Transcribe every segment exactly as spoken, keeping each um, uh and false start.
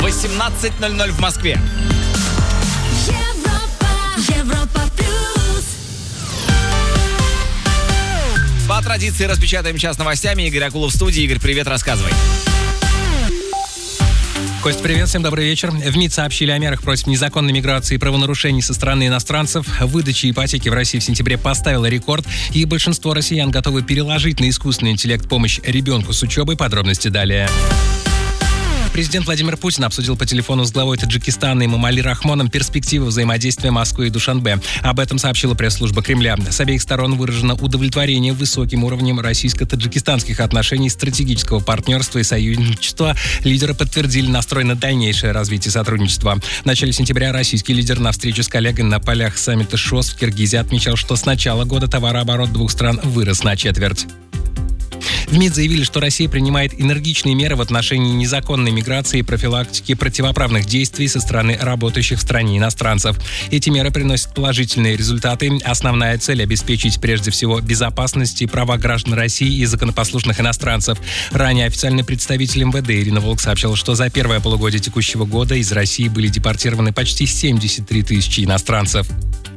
восемнадцать ноль ноль в Москве. Европа, Европа плюс. По традиции распечатаем час новостями. Игорь Акулов в студии. Игорь, привет, рассказывай. Кость, привет, всем добрый вечер. В МИД сообщили о мерах против незаконной миграции и правонарушений со стороны иностранцев. Выдача ипотеки в России в сентябре поставила рекорд, и большинство россиян готовы переложить на искусственный интеллект помощь ребенку с учебой. Подробности далее. Президент Владимир Путин обсудил по телефону с главой Таджикистана Эмомали Рахмоном перспективы взаимодействия Москвы и Душанбе. Об этом сообщила пресс-служба Кремля. С обеих сторон выражено удовлетворение высоким уровнем российско-таджикистанских отношений, стратегического партнерства и союзничества. Лидеры подтвердили настрой на дальнейшее развитие сотрудничества. В начале сентября российский лидер на встрече с коллегами на полях саммита ШОС в Киргизии отмечал, что с начала года товарооборот двух стран вырос на четверть. В МИД заявили, что Россия принимает энергичные меры в отношении незаконной миграции и профилактики противоправных действий со стороны работающих в стране иностранцев. Эти меры приносят положительные результаты. Основная цель – обеспечить прежде всего безопасность и права граждан России и законопослушных иностранцев. Ранее официальный представитель эм вэ дэ Ирина Волк сообщила, что за первое полугодие текущего года из России были депортированы почти семьдесят три тысячи иностранцев.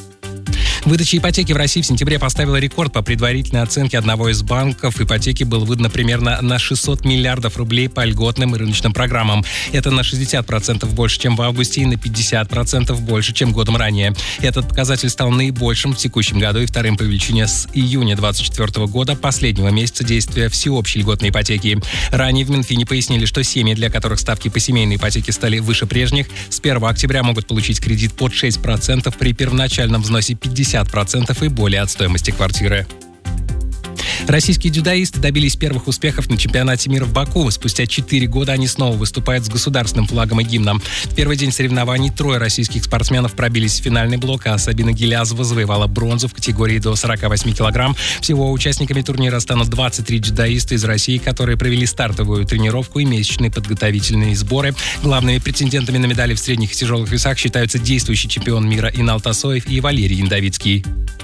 Выдача ипотеки в России в сентябре поставила рекорд. По предварительной оценке одного из банков ипотеки было выдано примерно на шестьсот миллиардов рублей по льготным и рыночным программам. Это на шестьдесят процентов больше, чем в августе, и на пятьдесят процентов больше, чем годом ранее. Этот показатель стал наибольшим в текущем году и вторым по величине с июня двадцать четвёртого года, последнего месяца действия всеобщей льготной ипотеки. Ранее в Минфине пояснили, что семьи, для которых ставки по семейной ипотеке стали выше прежних, с первого октября могут получить кредит под шесть процентов при первоначальном взносе пятьдесят процентов и более от стоимости квартиры. Российские дзюдоисты добились первых успехов на чемпионате мира в Баку. Спустя четыре года они снова выступают с государственным флагом и гимном. В первый день соревнований трое российских спортсменов пробились в финальный блок, а Сабина Гилязова завоевала бронзу в категории до сорока восьми килограмм. Всего участниками турнира станут двадцать три дзюдоиста из России, которые провели стартовую тренировку и месячные подготовительные сборы. Главными претендентами на медали в средних и тяжелых весах считаются действующий чемпион мира Инал Тасоев и Валерий Индовицкий.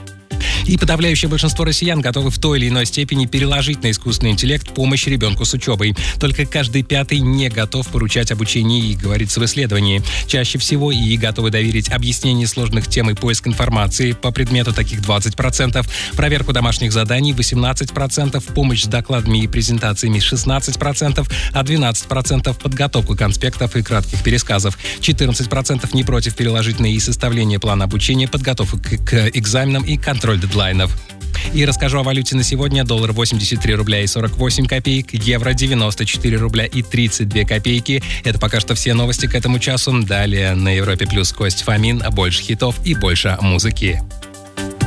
И подавляющее большинство россиян готовы в той или иной степени переложить на искусственный интеллект помощь ребенку с учебой. Только каждый пятый не готов поручать обучение ИИ, говорится в исследовании. Чаще всего ИИ готовы доверить объяснение сложных тем и поиск информации по предмету таких двадцать процентов, проверку домашних заданий восемнадцать процентов, помощь с докладами и презентациями шестнадцать процентов, а двенадцать процентов подготовку конспектов и кратких пересказов. четырнадцать процентов не против переложить на ИИ составление плана обучения, подготовку к, к экзаменам и контроль дедлайнов. И расскажу о валюте на сегодня. Доллар восемьдесят три рубля и сорок восемь копеек, евро девяносто четыре рубля и тридцать две копейки. Это пока что все новости к этому часу. Далее на Европе Плюс Кость Фомин. Больше хитов и больше музыки.